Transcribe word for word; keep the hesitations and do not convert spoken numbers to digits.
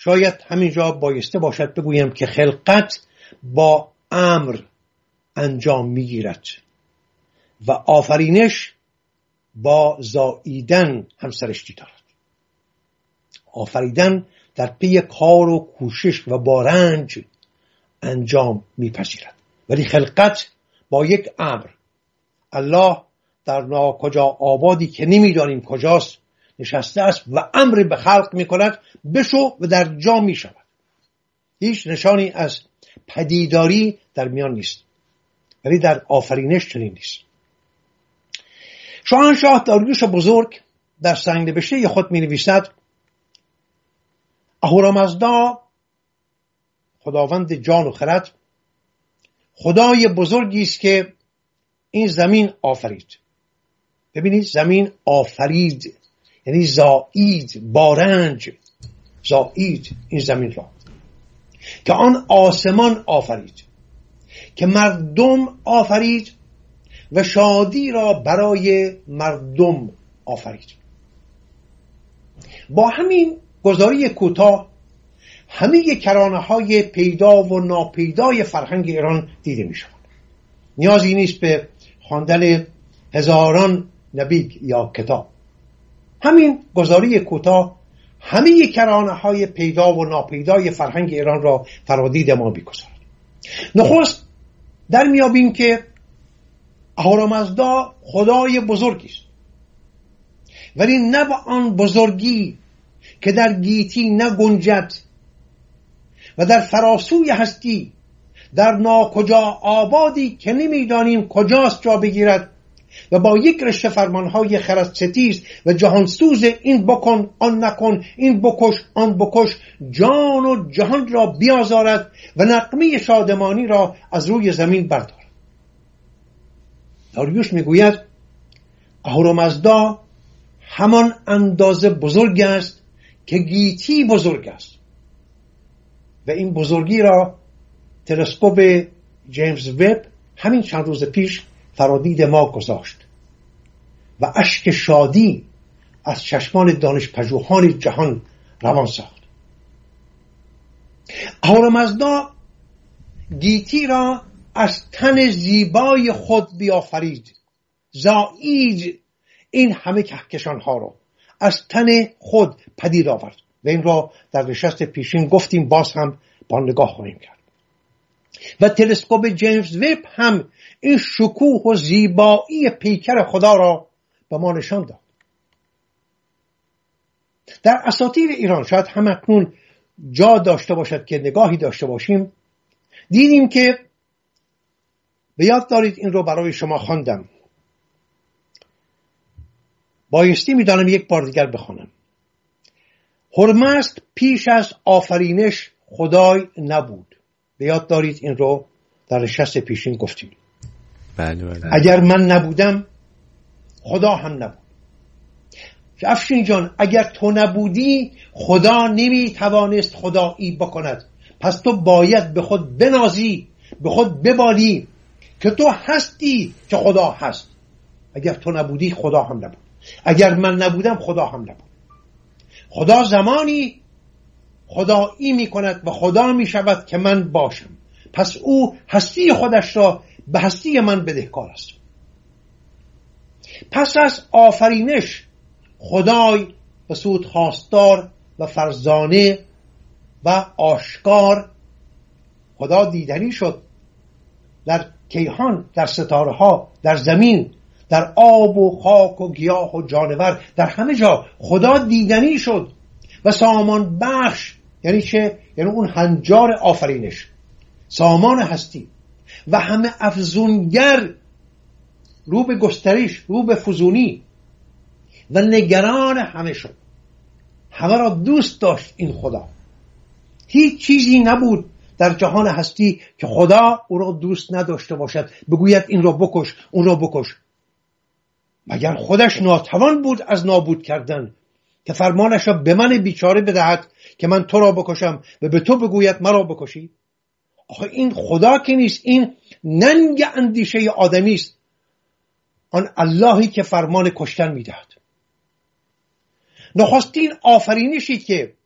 شاید همینجا بایسته باشد بگویم که خلقت با امر انجام میگیرد و آفرینش با زاییدن همسرشتی دارد. آفریدن در پی کار و کوشش و با رنج انجام میپذیرد، ولی خلقت با یک امر. الله در ناکجا آبادی که نمیدانیم کجاست نشسته است و امر به خلق میکند بشو و در جا میشود. هیچ نشانی از پدیداری در میان نیست، ولی در آفرینش چنین نیست. شاهنشاه داریوش بزرگ در سنگ نبشته خود می نویسد اهورامزدا خداوند جان و خرد خدای بزرگی است که این زمین آفرید. ببینید زمین آفرید یعنی زایید، بارنج زایید این زمین را، که آن آسمان آفرید، که مردم آفرید و شادی را برای مردم آفرید. با همین گزاری کوتاه همه کرانه های پیدا و ناپیدای فرهنگ ایران دیده می شود. نیازی نیست به خواندن هزاران نبی یا کتاب. همین گزاری کوتاه همه کرانه های پیدا و ناپیدای فرهنگ ایران را فرادید ما می‌گذارد. نخست در میابیم که اهورامزدا خدای بزرگی است، ولی نه با آن بزرگی که در گیتی نگنجد و در فراسوی هستی در ناکجا آبادی که نمیدانیم کجاست جا بگیرد و با یک رشته فرمانهای خردستیز و جهانسوز این بکن آن نکن، این بکش آن بکش، جان و جهان را بیازارد و نغمه شادمانی را از روی زمین بردارد. داریوش میگوید اهورامزدا همان اندازه بزرگ است که گیتی بزرگ است و این بزرگی را تلسکوپ جیمز وب همین چند روز پیش فرادید ما گذاشت و اشک شادی از چشمان دانشپژوهان جهان روان ساخت. اهورامزدا گیتی را از تن زیبای خود بیافرید، زایید این همه کهکشان ها را از تن خود پدید آورد و این را در نشست پیشین گفتیم، باز هم با نگاه خواهیم کرد. و تلسکوپ جیمز وب هم این شکوه و زیبایی پیکر خدا را به ما نشان داد. در اساطیر ایران شاید هم اکنون جا داشته باشد که نگاهی داشته باشیم. دیدیم که به یاد دارید این رو برای شما خواندم، بایستی میدانم یک بار دیگر بخوانم. هرمزد پیش از آفرینش خدای نبود. به یاد دارید این رو در نشست پیشین گفتیم. بله بله. اگر من نبودم خدا هم نبود. افشین جان اگر تو نبودی خدا نمی توانست خدایی بکند، پس تو باید به خود بنازی، به خود ببالی که تو هستی که خدا هست. اگر تو نبودی خدا هم نبود، اگر من نبودم خدا هم نبود. خدا زمانی خدایی می کند و خدا می شود که من باشم، پس او هستی خودش را به هستی من بدهکار است. پس از آفرینش خدای به صورت خواستار و فرزانه و آشکار خدا دیدنی شد در کیهان، در ستاره ها، در زمین، در آب و خاک و گیاه و جانور، در همه جا خدا دیدنی شد و سامان بخش. یعنی چه؟ یعنی اون هنجار آفرینش، سامان هستی و همه افزونگر، رو به گسترش، رو به فزونی و نگران همه شد. همه را دوست داشت این خدا. هیچ چیزی نبود در جهان هستی که خدا او را دوست نداشته باشد، بگوید این را بکش اون را بکش، مگر خودش ناتوان بود از نابود کردن که فرمانش را به من بیچاره بدهد که من تو را بکشم و به تو بگوید مرا بکشی. آخه این خدا که نیست، این ننگ اندیشه آدمی است، آن اللهی که فرمان کشتن میدهد. نخستین آفرینشی که